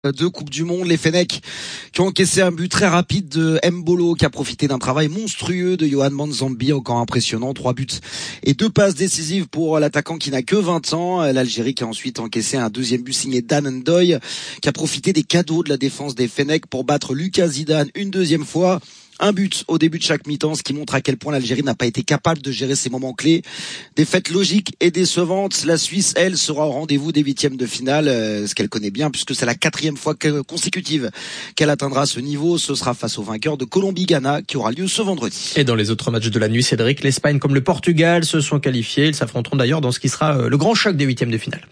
Deux Coupes du Monde, les Fennecs qui ont encaissé un but très rapide de Mbolo qui a profité d'un travail monstrueux de Yohan Manzambi, encore impressionnant, 3 buts et 2 passes décisives pour l'attaquant qui n'a que 20 ans. L'Algérie qui a ensuite encaissé un deuxième but signé Dan Ndoye qui a profité des cadeaux de la défense des Fennecs pour battre Lucas Zidane une deuxième fois. Un but au début de chaque mi-temps, ce qui montre à quel point l'Algérie n'a pas été capable de gérer ces moments clés. Défaite logique et décevante. La Suisse, elle, sera au rendez-vous des huitièmes de finale, ce qu'elle connaît bien, puisque c'est la 4e fois consécutive qu'elle atteindra ce niveau. Ce sera face au vainqueur de Colombie-Ghana, qui aura lieu ce vendredi. Et dans les autres matchs de la nuit, Cédric, l'Espagne comme le Portugal se sont qualifiés. Ils s'affronteront d'ailleurs dans ce qui sera le grand choc des huitièmes de finale.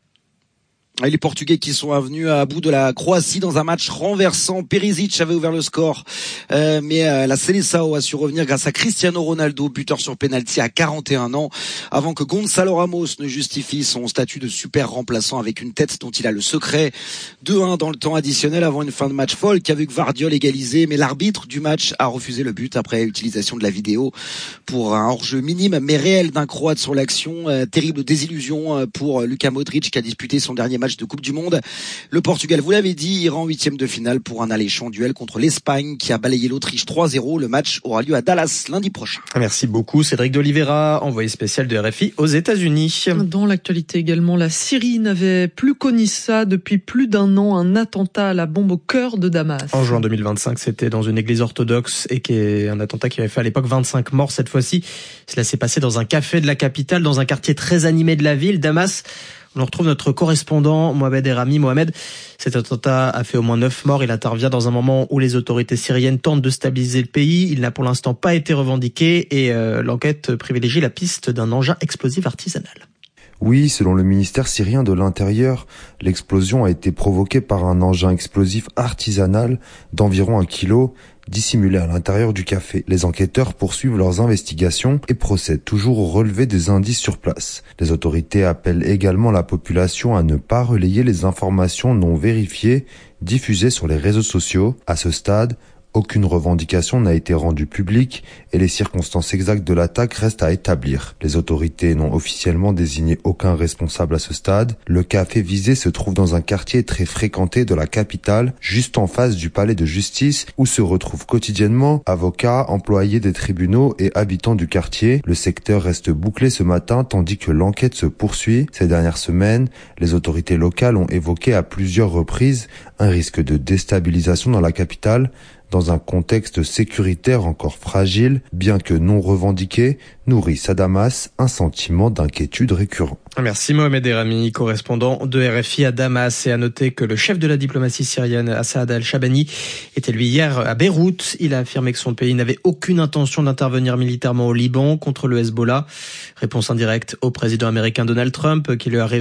Et les Portugais qui sont venus à bout de la Croatie dans un match renversant. Perisic avait ouvert le score, mais la Seleção a su revenir grâce à Cristiano Ronaldo, buteur sur penalty à 41 ans, avant que Gonçalo Ramos ne justifie son statut de super remplaçant avec une tête dont il a le secret. 2-1 dans le temps additionnel avant une fin de match folle qui a vu que Vardiol égaliser, mais l'arbitre du match a refusé le but après utilisation de la vidéo pour un hors-jeu minime mais réel d'un Croate sur l'action. Terrible désillusion pour Luka Modric qui a disputé son dernier match de Coupe du Monde. Le Portugal, vous l'avez dit, ira en huitième de finale pour un alléchant duel contre l'Espagne qui a balayé l'Autriche 3-0. Le match aura lieu à Dallas lundi prochain. Merci beaucoup Cédric d'Oliveira, envoyé spécial de RFI aux États-Unis. Dans l'actualité également, la Syrie n'avait plus connu ça depuis plus d'un an, un attentat à la bombe au cœur de Damas. En juin 2025, c'était dans une église orthodoxe et qui est un attentat qui avait fait à l'époque 25 morts. Cette fois-ci, cela s'est passé dans un café de la capitale, dans un quartier très animé de la ville, Damas. On retrouve notre correspondant Mohamed Erami. Mohamed, cet attentat a fait au moins 9 morts. Il intervient dans un moment où les autorités syriennes tentent de stabiliser le pays. Il n'a pour l'instant pas été revendiqué et l'enquête privilégie la piste d'un engin explosif artisanal. Oui, selon le ministère syrien de l'Intérieur, l'explosion a été provoquée par un engin explosif artisanal d'environ 1 kilo, dissimulé à l'intérieur du café. Les enquêteurs poursuivent leurs investigations et procèdent toujours au relevé des indices sur place. Les autorités appellent également la population à ne pas relayer les informations non vérifiées diffusées sur les réseaux sociaux. À ce stade, aucune revendication n'a été rendue publique et les circonstances exactes de l'attaque restent à établir. Les autorités n'ont officiellement désigné aucun responsable à ce stade. Le café visé se trouve dans un quartier très fréquenté de la capitale, juste en face du palais de justice où se retrouvent quotidiennement avocats, employés des tribunaux et habitants du quartier. Le secteur reste bouclé ce matin tandis que l'enquête se poursuit. Ces dernières semaines, les autorités locales ont évoqué à plusieurs reprises un risque de déstabilisation dans la capitale, dans un contexte sécuritaire encore fragile, bien que non revendiqué, nourrissent à Damas un sentiment d'inquiétude récurrent. Merci Mohamed Erami, correspondant de RFI à Damas. Et à noter que le chef de la diplomatie syrienne, Assad al-Shabani, était lui hier à Beyrouth. Il a affirmé que son pays n'avait aucune intention d'intervenir militairement au Liban contre le Hezbollah. Réponse indirecte au président américain Donald Trump, qui a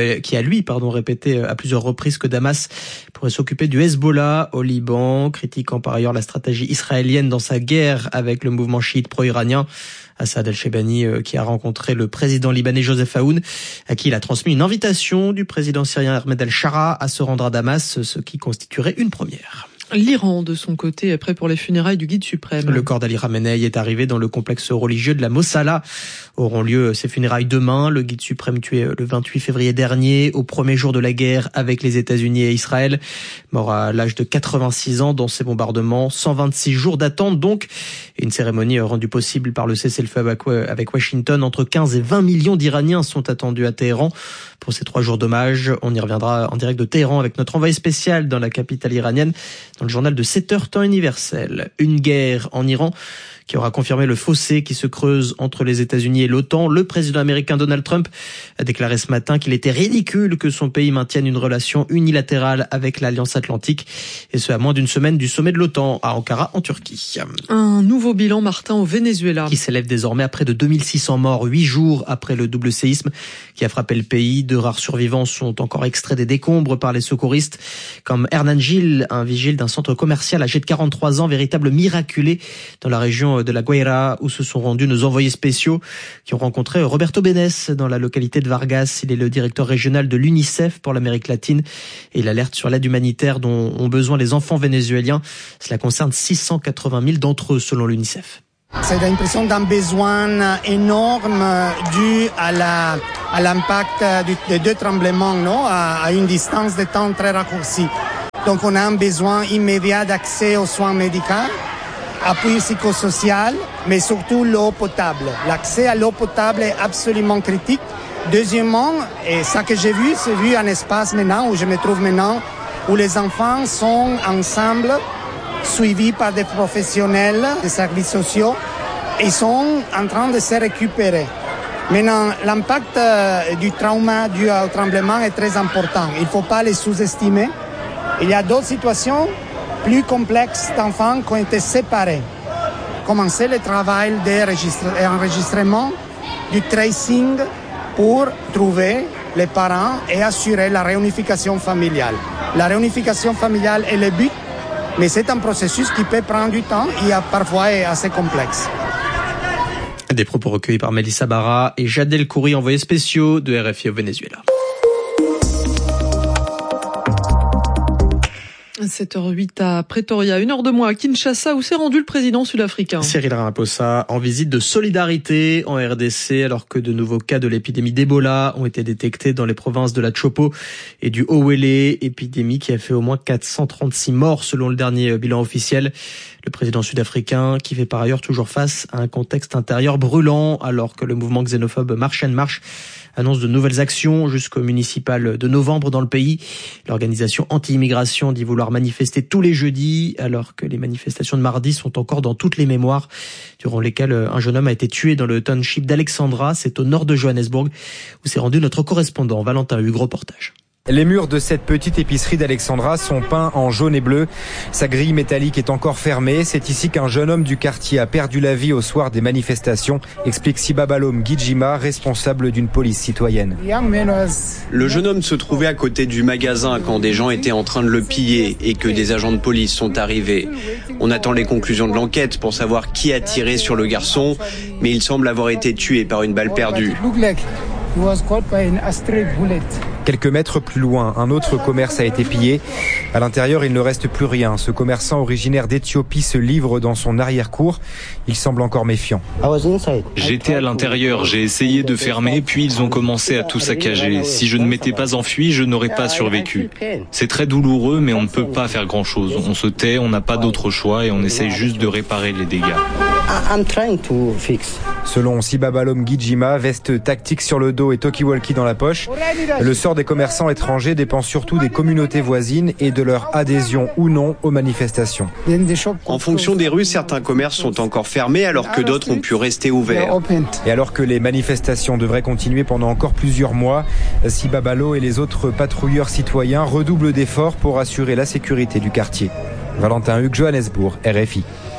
répété à plusieurs reprises que Damas pourrait s'occuper du Hezbollah au Liban, critiquant par ailleurs la stratégie israélienne dans sa guerre avec le mouvement chiite pro-iranien. Assad al-Shabani qui a rencontré le président libanais Joseph Aoun, à qui il a transmis une invitation du président syrien Ahmed al-Shara à se rendre à Damas, ce qui constituerait une première. L'Iran, de son côté, est prêt pour les funérailles du guide suprême. Le corps d'Ali Khamenei est arrivé dans le complexe religieux de la Mossala. Auront lieu ces funérailles demain. Le guide suprême tué le 28 février dernier, au premier jour de la guerre avec les États-Unis et Israël. Mort à l'âge de 86 ans dans ces bombardements. 126 jours d'attente donc. Une cérémonie rendue possible par le cessez-le-feu avec Washington. Entre 15 et 20 millions d'Iraniens sont attendus à Téhéran pour ces 3 jours d'hommage. On y reviendra en direct de Téhéran avec notre envoyé spécial dans la capitale iranienne, dans le journal de 7h temps universel. Une guerre en Iran qui aura confirmé le fossé qui se creuse entre les États-Unis et l'OTAN. Le président américain Donald Trump a déclaré ce matin qu'il était ridicule que son pays maintienne une relation unilatérale avec l'Alliance Atlantique, et ce à moins d'une semaine du sommet de l'OTAN à Ankara en Turquie. Un nouveau bilan, Martin, au Venezuela, qui s'élève désormais à près de 2600 morts, 8 jours après le double séisme qui a frappé le pays. 2 rares survivants sont encore extraits des décombres par les secouristes, comme Hernan Gil, un vigile d'un centre commercial âgé de 43 ans, véritable miraculé dans la région de la Guaira, où se sont rendus nos envoyés spéciaux qui ont rencontré Roberto Benes dans la localité de Vargas. Il est le directeur régional de l'UNICEF pour l'Amérique latine et il alerte sur l'aide humanitaire dont ont besoin les enfants vénézuéliens. Cela concerne 680 000 d'entre eux selon l'UNICEF. C'est l'impression d'un besoin énorme dû à l'impact des 2 tremblements, non, à une distance de temps très raccourcie. Donc on a un besoin immédiat d'accès aux soins médicaux, appui psychosocial, mais surtout l'eau potable. L'accès à l'eau potable est absolument critique. Deuxièmement, et ça que j'ai vu, c'est vu un espace maintenant où je me trouve maintenant, où les enfants sont ensemble, suivis par des professionnels des services sociaux, et sont en train de se récupérer. Maintenant, l'impact du trauma dû au tremblement est très important. Il ne faut pas les sous-estimer. Il y a d'autres situations plus complexes d'enfants qui ont été séparés. Commencer le travail d'enregistrement, du tracing pour trouver les parents et assurer la réunification familiale. La réunification familiale est le but, mais c'est un processus qui peut prendre du temps et parfois est assez complexe. Des propos recueillis par Mélissa Barra et Jad El Khoury, envoyés spéciaux de RFI au Venezuela. 7h08 à Pretoria, 1 heure de moins à Kinshasa, où s'est rendu le président sud-africain. Cyril Ramaphosa en visite de solidarité en RDC, alors que de nouveaux cas de l'épidémie d'Ebola ont été détectés dans les provinces de la Tshopo et du Howele, épidémie qui a fait au moins 436 morts selon le dernier bilan officiel. Le président sud-africain qui fait par ailleurs toujours face à un contexte intérieur brûlant, alors que le mouvement xénophobe March and March annonce de nouvelles actions jusqu'au municipal de novembre dans le pays. L'organisation anti-immigration dit vouloir manifester tous les jeudis, alors que les manifestations de mardi sont encore dans toutes les mémoires, durant lesquelles un jeune homme a été tué dans le township d'Alexandra, c'est au nord de Johannesburg, où s'est rendu notre correspondant Valentin Hugues, reportage. Les murs de cette petite épicerie d'Alexandra sont peints en jaune et bleu. Sa grille métallique est encore fermée. C'est ici qu'un jeune homme du quartier a perdu la vie au soir des manifestations, explique Sibabalom Gijima, responsable d'une police citoyenne. Le jeune homme se trouvait à côté du magasin quand des gens étaient en train de le piller et que des agents de police sont arrivés. On attend les conclusions de l'enquête pour savoir qui a tiré sur le garçon, mais il semble avoir été tué par une balle perdue. Quelques mètres plus loin, un autre commerce a été pillé. À l'intérieur, il ne reste plus rien. Ce commerçant originaire d'Éthiopie se livre dans son arrière-cour. Il semble encore méfiant. J'étais à l'intérieur, j'ai essayé de fermer, puis ils ont commencé à tout saccager. Si je ne m'étais pas enfui, je n'aurais pas survécu. C'est très douloureux, mais on ne peut pas faire grand-chose. On se tait, on n'a pas d'autre choix et on essaye juste de réparer les dégâts. Selon Sibabalom Gijima, veste tactique sur le dos et talkie-walkie dans la poche. Le sort des commerçants étrangers dépend surtout des communautés voisines et de leur adhésion ou non aux manifestations. En fonction des rues, certains commerces sont encore fermés alors que d'autres ont pu rester ouverts. Et alors que les manifestations devraient continuer pendant encore plusieurs mois, Sibabalo et les autres patrouilleurs citoyens redoublent d'efforts pour assurer la sécurité du quartier. Valentin Hugues, Johannesburg, RFI.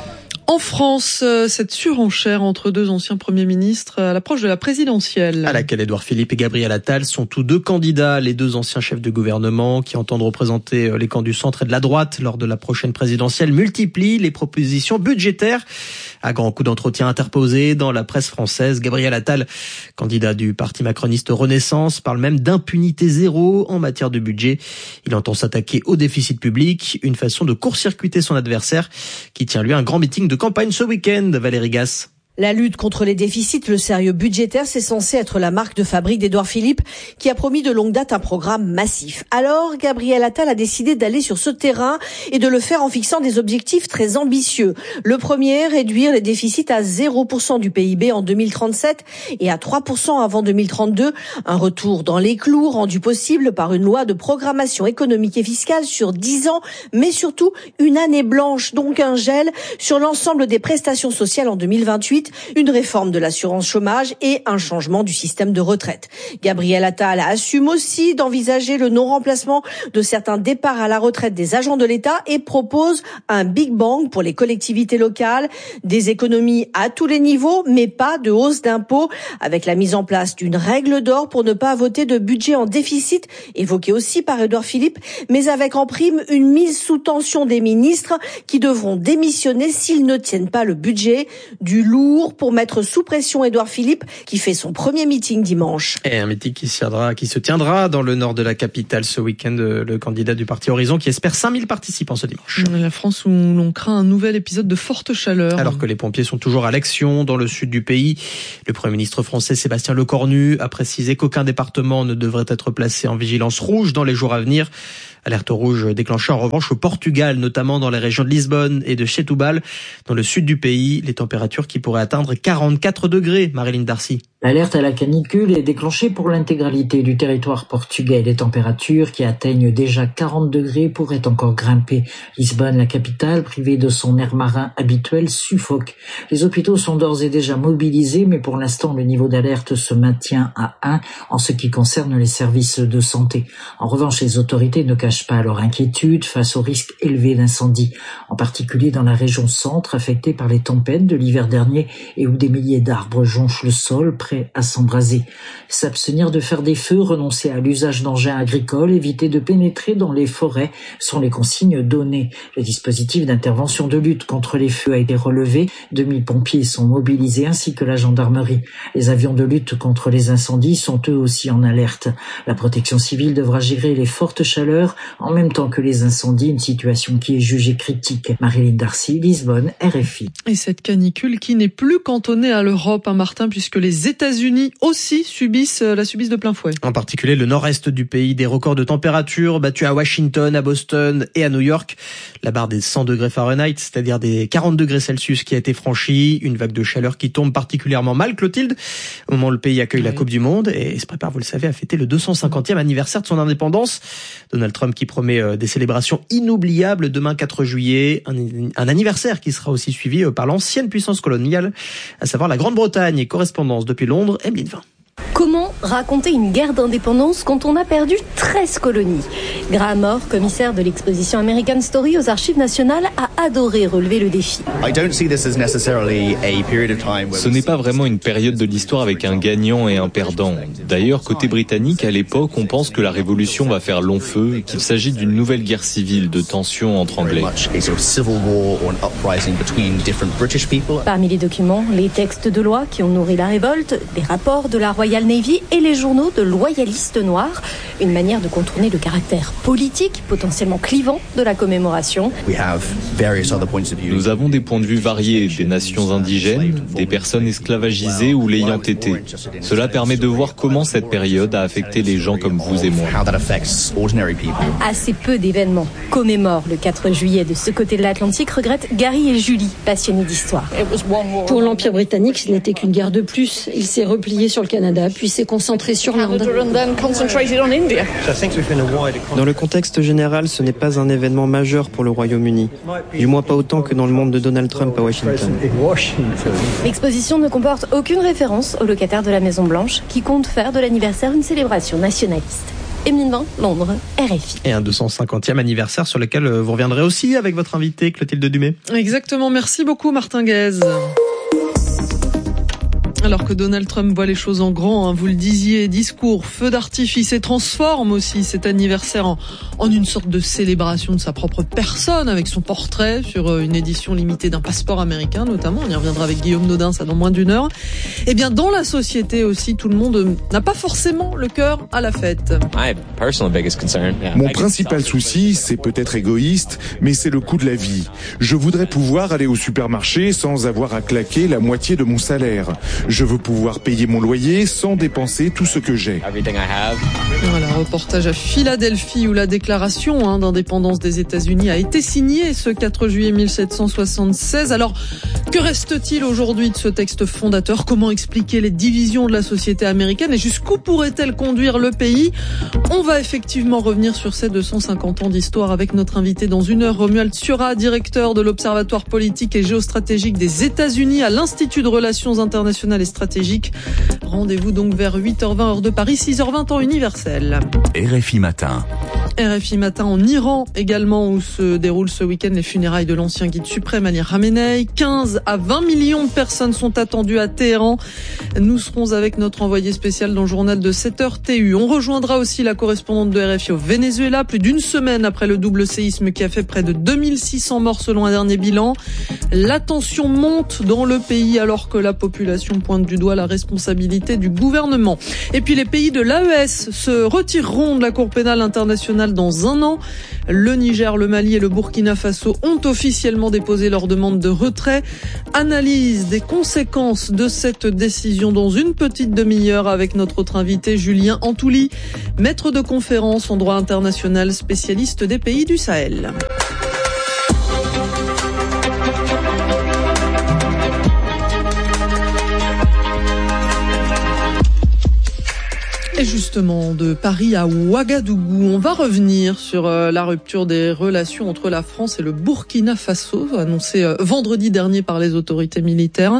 En France, cette surenchère entre deux anciens premiers ministres à l'approche de la présidentielle. À laquelle Édouard Philippe et Gabriel Attal sont tous deux candidats, les deux anciens chefs de gouvernement qui entendent représenter les camps du centre et de la droite lors de la prochaine présidentielle, multiplient les propositions budgétaires. À grands coups d'entretien interposés dans la presse française, Gabriel Attal, candidat du parti macroniste Renaissance, parle même d'impunité zéro en matière de budget. Il entend s'attaquer au déficit public, une façon de court-circuiter son adversaire qui tient lui un grand meeting de campagne ce week-end. Valérie Gasse. La lutte contre les déficits, le sérieux budgétaire, c'est censé être la marque de fabrique d'Édouard Philippe, qui a promis de longue date un programme massif. Alors, Gabriel Attal a décidé d'aller sur ce terrain et de le faire en fixant des objectifs très ambitieux. Le premier, réduire les déficits à 0% du PIB en 2037 et à 3% avant 2032. Un retour dans les clous rendu possible par une loi de programmation économique et fiscale sur 10 ans, mais surtout une année blanche, donc un gel sur l'ensemble des prestations sociales en 2028. Une réforme de l'assurance chômage et un changement du système de retraite. Gabriel Attal assume aussi d'envisager le non-remplacement de certains départs à la retraite des agents de l'État et propose un Big Bang pour les collectivités locales, des économies à tous les niveaux, mais pas de hausse d'impôts, avec la mise en place d'une règle d'or pour ne pas voter de budget en déficit, évoqué aussi par Édouard Philippe, mais avec en prime une mise sous tension des ministres qui devront démissionner s'ils ne tiennent pas le budget. Du lourd pour mettre sous pression Édouard Philippe, qui fait son premier meeting dimanche. Et un meeting qui se tiendra dans le nord de la capitale ce week-end. Le candidat du parti Horizon qui espère 5000 participants ce dimanche. La France où l'on craint un nouvel épisode de forte chaleur. Alors que les pompiers sont toujours à l'action dans le sud du pays. Le Premier ministre français Sébastien Lecornu a précisé qu'aucun département ne devrait être placé en vigilance rouge dans les jours à venir. Alerte rouge déclenchée en revanche au Portugal, notamment dans les régions de Lisbonne et de Setúbal. Dans le sud du pays, les températures qui pourraient atteindre 44 degrés. Marilyn Darcy. L'alerte à la canicule est déclenchée pour l'intégralité du territoire portugais. Les températures qui atteignent déjà 40 degrés pourraient encore grimper. Lisbonne, la capitale, privée de son air marin habituel, suffoque. Les hôpitaux sont d'ores et déjà mobilisés, mais pour l'instant, le niveau d'alerte se maintient à 1 en ce qui concerne les services de santé. En revanche, les autorités ne cachent pas leur inquiétude face au risque élevé d'incendie, en particulier dans la région centre, affectée par les tempêtes de l'hiver dernier et où des milliers d'arbres jonchent le sol, prêts à s'embraser. S'abstenir de faire des feux, renoncer à l'usage d'engins agricoles, éviter de pénétrer dans les forêts sont les consignes données. Le dispositif d'intervention de lutte contre les feux a été relevé. 2000 pompiers sont mobilisés ainsi que la gendarmerie. Les avions de lutte contre les incendies sont eux aussi en alerte. La protection civile devra gérer les fortes chaleurs en même temps que les incendies, une situation qui est jugée critique. Marilyn Darcy, Lisbonne, RFI. Et cette canicule qui n'est plus cantonnée à l'Europe, Martin, puisque les États-Unis aussi la subissent de plein fouet. En particulier le nord-est du pays, des records de température battus à Washington, à Boston et à New York. La barre des 100 degrés Fahrenheit, c'est-à-dire des 40 degrés Celsius qui a été franchie. Une vague de chaleur qui tombe particulièrement mal, Clotilde, au moment où le pays accueille la Coupe du Monde et se prépare, vous le savez, à fêter le 250e anniversaire de son indépendance. Donald Trump qui promet des célébrations inoubliables demain 4 juillet, un anniversaire qui sera aussi suivi par l'ancienne puissance coloniale, à savoir la Grande-Bretagne. Et correspondance depuis Londres, Emeline Vin. Comment raconter une guerre d'indépendance quand on a perdu 13 colonies ? Graham Moore, commissaire de l'exposition American Story aux Archives nationales, a adoré relever le défi. Ce n'est pas vraiment une période de l'histoire avec un gagnant et un perdant. D'ailleurs, côté britannique, à l'époque, on pense que la Révolution va faire long feu, qu'il s'agit d'une nouvelle guerre civile de tensions entre Anglais. Parmi les documents, les textes de loi qui ont nourri la révolte, des rapports de la Royal Navy et les journaux de loyalistes noirs, une manière de contourner le caractère politique, potentiellement clivant, de la commémoration. Nous avons des points de vue variés, des nations indigènes, des personnes esclavagisées ou l'ayant été. Cela permet de voir comment cette période a affecté les gens comme vous et moi. Assez peu d'événements commémorent le 4 juillet de ce côté de l'Atlantique, regrettent Gary et Julie, passionnés d'histoire. Pour l'Empire britannique, ce n'était qu'une guerre de plus. Il s'est replié sur le Canada, puis s'est concentré sur l'Inde. Dans le contexte général, ce n'est pas un événement majeur pour le Royaume-Uni. Du moins pas autant que dans le monde de Donald Trump à Washington. L'exposition ne comporte aucune référence au locataire de la Maison-Blanche qui compte faire de l'anniversaire une célébration nationaliste. Emeline Vin, Londres, RFI. Et un 250e anniversaire sur lequel vous reviendrez aussi avec votre invité Clotilde Dumay. Exactement, merci beaucoup Martin Guez. Alors que Donald Trump voit les choses en grand, vous le disiez, discours, feu d'artifice, et transforme aussi cet anniversaire en une sorte de célébration de sa propre personne, avec son portrait sur une édition limitée d'un passeport américain notamment. On y reviendra avec Guillaume Nodin, ça dans moins d'une heure. Eh bien, dans la société aussi, tout le monde n'a pas forcément le cœur à la fête. Mon principal souci, c'est peut-être égoïste, mais c'est le coût de la vie. Je voudrais pouvoir aller au supermarché sans avoir à claquer la moitié de mon salaire. Je veux pouvoir payer mon loyer sans dépenser tout ce que j'ai. Voilà, reportage à Philadelphie où la déclaration d'indépendance des États-Unis a été signée ce 4 juillet 1776. Alors, que reste-t-il aujourd'hui de ce texte fondateur ? Comment expliquer les divisions de la société américaine et jusqu'où pourrait-elle conduire le pays ? On va effectivement revenir sur ces 250 ans d'histoire avec notre invité dans une heure, Romuald Siura, directeur de l'Observatoire politique et géostratégique des États-Unis à l'Institut de Relations internationales et stratégiques. Rendez-vous donc vers 8h20 heure de Paris, 6h20 temps universel. RFI Matin. RFI Matin en Iran également, où se déroulent ce week-end les funérailles de l'ancien guide suprême Ali Khamenei. 15 à 20 millions de personnes sont attendues à Téhéran. Nous serons avec notre envoyé spécial dans le journal de 7h TU. On rejoindra aussi la correspondante de RFI au Venezuela, plus d'une semaine après le double séisme qui a fait près de 2600 morts selon un dernier bilan. La tension monte dans le pays alors que la population pointe du doigt la responsabilité du gouvernement. Et puis les pays de l'AES se retireront de la Cour pénale internationale dans un an. Le Niger, le Mali et le Burkina Faso ont officiellement déposé leur demande de retrait. Analyse des conséquences de cette décision dans une petite demi-heure avec notre autre invité Julien Antouli, maître de conférence en droit international, spécialiste des pays du Sahel. Et justement, de Paris à Ouagadougou, on va revenir sur la rupture des relations entre la France et le Burkina Faso, annoncée vendredi dernier par les autorités militaires.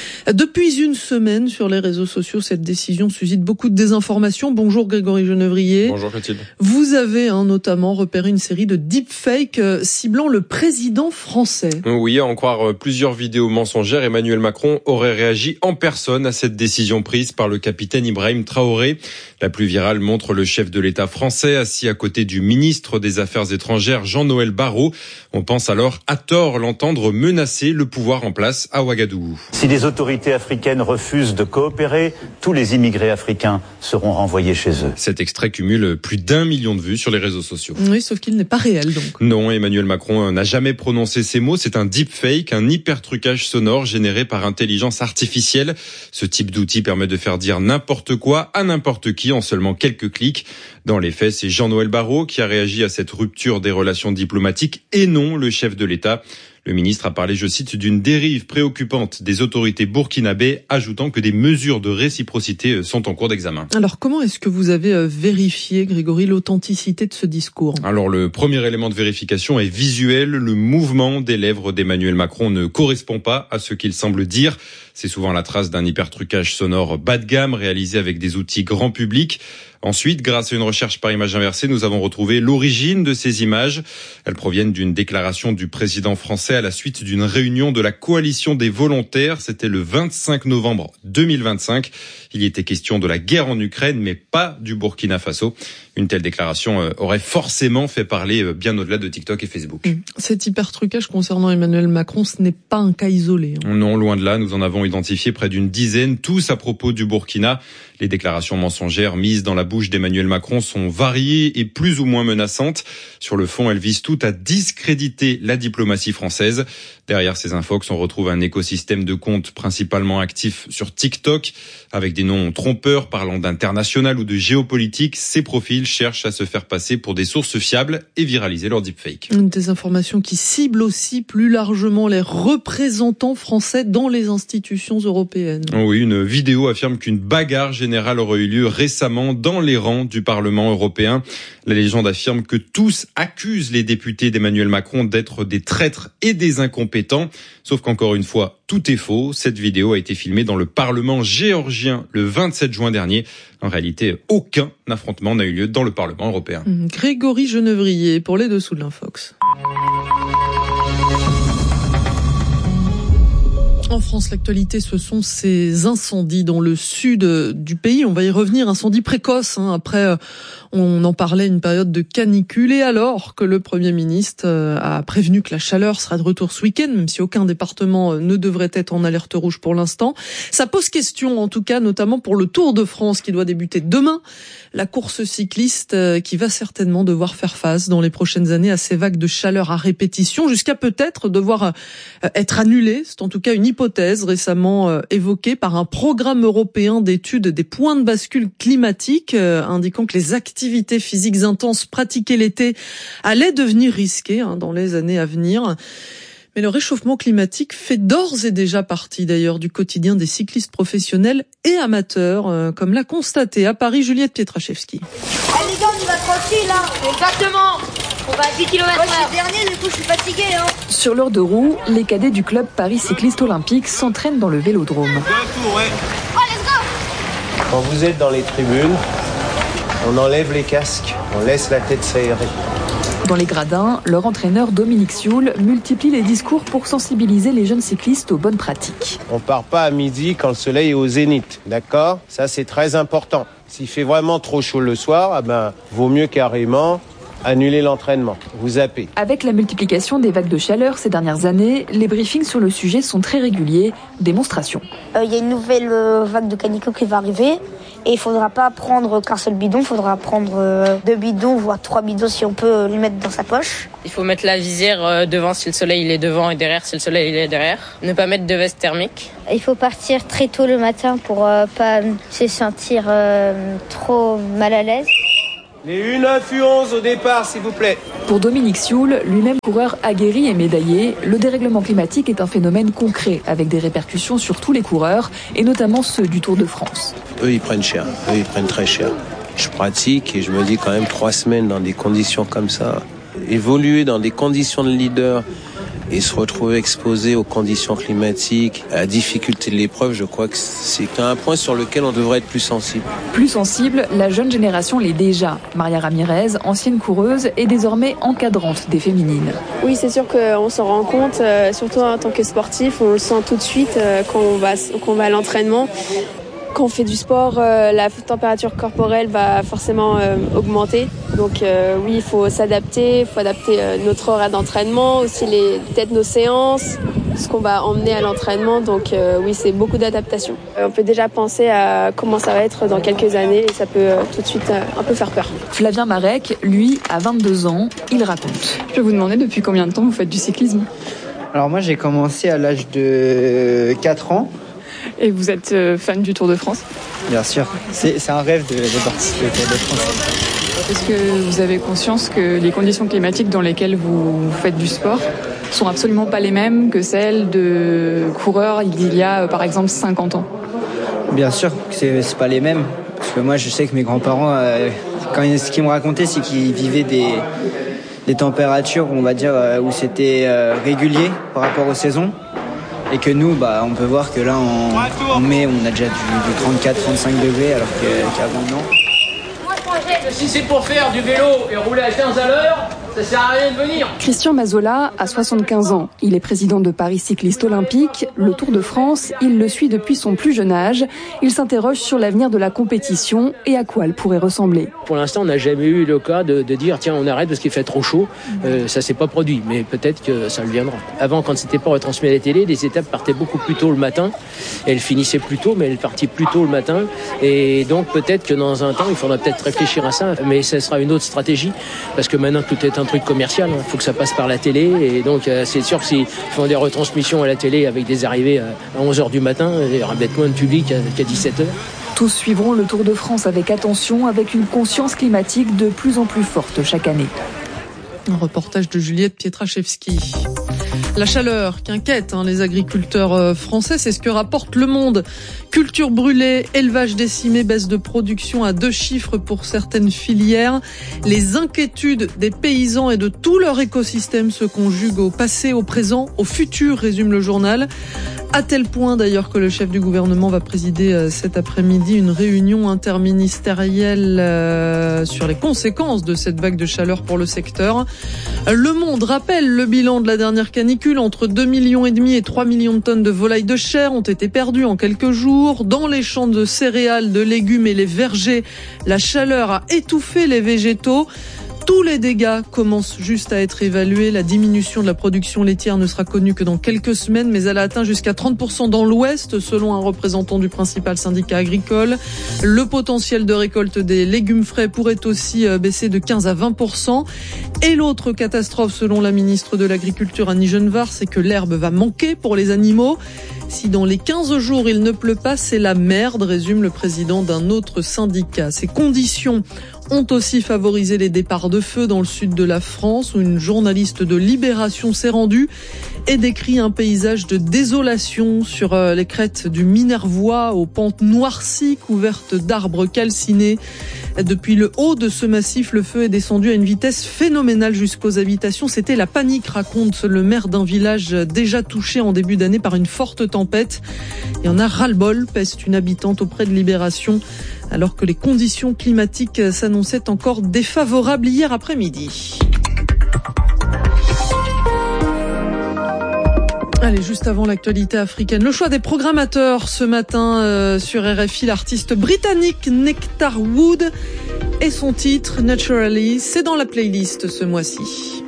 Depuis une semaine, sur les réseaux sociaux, cette décision suscite beaucoup de désinformation. Bonjour Grégory Genevrier. Bonjour Clotilde. Vous avez notamment repéré une série de deepfakes ciblant le président français. Oui, à en croire plusieurs vidéos mensongères, Emmanuel Macron aurait réagi en personne à cette décision prise par le capitaine Ibrahim Traoré. La plus virale montre le chef de l'État français assis à côté du ministre des Affaires étrangères Jean-Noël Barrot. On pense alors à tort l'entendre menacer le pouvoir en place à Ouagadougou. Si les autorités africaines refusent de coopérer, tous les immigrés africains seront renvoyés chez eux. Cet extrait cumule plus d'1 million de vues sur les réseaux sociaux. Oui, sauf qu'il n'est pas réel donc. Non, Emmanuel Macron n'a jamais prononcé ces mots. C'est un deepfake, un hypertrucage sonore généré par intelligence artificielle. Ce type d'outil permet de faire dire n'importe quoi à n'importe qui en seulement quelques clics. Dans les faits, c'est Jean-Noël Barrot qui a réagi à cette rupture des relations diplomatiques et non le chef de l'État. Le ministre a parlé, je cite, d'une dérive préoccupante des autorités burkinabées, ajoutant que des mesures de réciprocité sont en cours d'examen. Alors comment est-ce que vous avez vérifié, Grégory, l'authenticité de ce discours ? Alors le premier élément de vérification est visuel. Le mouvement des lèvres d'Emmanuel Macron ne correspond pas à ce qu'il semble dire. C'est souvent la trace d'un hypertrucage sonore bas de gamme réalisé avec des outils grand public. Ensuite, grâce à une recherche par image inversée, nous avons retrouvé l'origine de ces images. Elles proviennent d'une déclaration du président français à la suite d'une réunion de la coalition des volontaires. C'était le 25 novembre 2025. Il y était question de la guerre en Ukraine, mais pas du Burkina Faso. Une telle déclaration aurait forcément fait parler bien au-delà de TikTok et Facebook. Cet hypertrucage concernant Emmanuel Macron, ce n'est pas un cas isolé. Non, loin de là. Nous en avons identifié près d'une dizaine, tous à propos du Burkina. Les déclarations mensongères mises dans la bouche d'Emmanuel Macron sont variées et plus ou moins menaçantes. Sur le fond, elles visent toutes à discréditer la diplomatie française. Derrière ces infox, on retrouve un écosystème de comptes principalement actifs sur TikTok, avec des noms trompeurs parlant d'international ou de géopolitique. Ces profils cherchent à se faire passer pour des sources fiables et viraliser leurs deepfakes. Des informations qui ciblent aussi plus largement les représentants français dans les institutions européennes. Oui, une vidéo affirme qu'une bagarre générale aurait eu lieu récemment dans les rangs du Parlement européen. La légende affirme que tous accusent les députés d'Emmanuel Macron d'être des traîtres et des incompétents. Sauf qu'encore une fois, tout est faux. Cette vidéo a été filmée dans le Parlement géorgien le 27 juin dernier. En réalité, aucun affrontement n'a eu lieu dans le Parlement européen. Grégory Genevrier pour les dessous de l'Infox. En France, l'actualité, ce sont ces incendies dans le sud du pays. On va y revenir, incendie précoce. Après, on en parlait, une période de canicule. Et alors que le Premier ministre a prévenu que la chaleur sera de retour ce week-end, même si aucun département ne devrait être en alerte rouge pour l'instant, ça pose question, en tout cas, notamment pour le Tour de France qui doit débuter demain. La course cycliste qui va certainement devoir faire face dans les prochaines années à ces vagues de chaleur à répétition, jusqu'à peut-être devoir être annulée. C'est en tout cas une hypothèse récemment évoquée par un programme européen d'études des points de bascule climatiques, indiquant que les activités physiques intenses pratiquées l'été allaient devenir risquées dans les années à venir. Mais le réchauffement climatique fait d'ores et déjà partie d'ailleurs du quotidien des cyclistes professionnels et amateurs, comme l'a constaté à Paris Juliette Pietraszewski. Allez les gars, on y va tranquille là. Exactement. On va à 10 km/h. Moi je suis dernier, du coup je suis fatigué. Sur l'heure de roue, les cadets du club Paris Cycliste Olympique s'entraînent dans le vélodrome. Oh let's go. Quand vous êtes dans les tribunes, on enlève les casques, on laisse la tête s'aérer. Dans les gradins, leur entraîneur Dominique Sioul multiplie les discours pour sensibiliser les jeunes cyclistes aux bonnes pratiques. On part pas à midi quand le soleil est au zénith, d'accord ? Ça c'est très important. S'il fait vraiment trop chaud le soir, vaut mieux carrément annuler l'entraînement, vous zappez. Avec la multiplication des vagues de chaleur ces dernières années, les briefings sur le sujet sont très réguliers. Démonstration. Il y a une nouvelle vague de canicule qui va arriver. Et il faudra pas prendre qu'un seul bidon, il faudra prendre 2 bidons, voire 3 bidons si on peut les mettre dans sa poche. Il faut mettre la visière devant si le soleil il est devant et derrière si le soleil il est derrière. Ne pas mettre de veste thermique. Il faut partir très tôt le matin pour pas se sentir trop mal à l'aise. Les 1-9-11 au départ, s'il vous plaît. Pour Dominique Sioul, lui-même coureur aguerri et médaillé, le dérèglement climatique est un phénomène concret avec des répercussions sur tous les coureurs et notamment ceux du Tour de France. Eux, ils prennent cher. Eux, ils prennent très cher. Je pratique et je me dis quand même 3 semaines dans des conditions comme ça. Évoluer dans des conditions de leader et se retrouver exposé aux conditions climatiques, à la difficulté de l'épreuve, je crois que c'est un point sur lequel on devrait être plus sensible. Plus sensible, la jeune génération l'est déjà. Maria Ramirez, ancienne coureuse, est désormais encadrante des féminines. Oui, c'est sûr qu'on s'en rend compte, surtout en tant que sportif, on le sent tout de suite quand on va à l'entraînement. Quand on fait du sport, la température corporelle va forcément augmenter. Donc oui, il faut s'adapter, il faut adapter notre horaire d'entraînement, aussi peut-être nos séances, ce qu'on va emmener à l'entraînement. Donc oui, c'est beaucoup d'adaptation. On peut déjà penser à comment ça va être dans quelques années et ça peut tout de suite un peu faire peur. Flavien Marek, lui, a 22 ans, il raconte. Je peux vous demander depuis combien de temps vous faites du cyclisme ? Alors moi, j'ai commencé à l'âge de 4 ans. Et vous êtes fan du Tour de France ? Bien sûr, c'est un rêve de participer au Tour de France. Est-ce que vous avez conscience que les conditions climatiques dans lesquelles vous faites du sport sont absolument pas les mêmes que celles de coureurs il y a par exemple 50 ans ? Bien sûr que c'est pas les mêmes. Parce que moi je sais que mes grands-parents, ce qu'ils me racontaient, c'est qu'ils vivaient des températures, on va dire, où c'était régulier par rapport aux saisons. Et que nous, on peut voir que là, en mai, on a déjà du 34-35 degrés, alors qu'avant, non. Si c'est pour faire du vélo et rouler à 15 à l'heure, ça sert à rien de venir. Christian Mazola a 75 ans. Il est président de Paris Cycliste Olympique. Le Tour de France, il le suit depuis son plus jeune âge. Il s'interroge sur l'avenir de la compétition et à quoi elle pourrait ressembler. Pour l'instant, on n'a jamais eu le cas de dire tiens, on arrête parce qu'il fait trop chaud. Ça s'est pas produit, mais peut-être que ça le viendra. Avant, quand c'était pas retransmis à la télé, les étapes partaient beaucoup plus tôt le matin. Elles finissaient plus tôt, mais elles partaient plus tôt le matin. Et donc peut-être que dans un temps, il faudra peut-être réfléchir à ça. Mais ce sera une autre stratégie, parce que maintenant tout est un truc commercial, il faut que ça passe par la télé, et donc c'est sûr que s'ils font des retransmissions à la télé avec des arrivées à 11h du matin, il y aura peut-être moins de public qu'à 17h. Tous suivront le Tour de France avec attention, avec une conscience climatique de plus en plus forte chaque année. Un reportage de Juliette Pietraszewski. La chaleur qui inquiète les agriculteurs français, c'est ce que rapporte Le Monde. Culture brûlée, élevage décimé, baisse de production à 2 chiffres pour certaines filières. Les inquiétudes des paysans et de tout leur écosystème se conjuguent au passé, au présent, au futur, résume le journal. À tel point d'ailleurs que le chef du gouvernement va présider cet après-midi une réunion interministérielle sur les conséquences de cette vague de chaleur pour le secteur. Le Monde rappelle le bilan de la dernière canicule. Entre 2,5 millions et 3 millions de tonnes de volailles de chair ont été perdues en quelques jours. Dans les champs de céréales, de légumes et les vergers, la chaleur a étouffé les végétaux. Tous les dégâts commencent juste à être évalués. La diminution de la production laitière ne sera connue que dans quelques semaines, mais elle a atteint jusqu'à 30% dans l'Ouest, selon un représentant du principal syndicat agricole. Le potentiel de récolte des légumes frais pourrait aussi baisser de 15 à 20%. Et l'autre catastrophe, selon la ministre de l'Agriculture Annie Genevard, c'est que l'herbe va manquer pour les animaux. Si dans les 15 jours il ne pleut pas, c'est la merde, résume le président d'un autre syndicat. Ces conditions ont aussi favorisé les départs de feu dans le sud de la France, où une journaliste de Libération s'est rendue et décrit un paysage de désolation sur les crêtes du Minervois, aux pentes noircies couvertes d'arbres calcinés. Depuis le haut de ce massif, le feu est descendu à une vitesse phénoménale jusqu'aux habitations. C'était la panique, raconte le maire d'un village déjà touché en début d'année par une forte tempête. Il y en a ras-le-bol, peste une habitante auprès de Libération, alors que les conditions climatiques s'annonçaient encore défavorables hier après-midi. Allez, juste avant l'actualité africaine, le choix des programmateurs ce matin sur RFI, l'artiste britannique Nectar Wood et son titre Naturally, c'est dans la playlist ce mois-ci.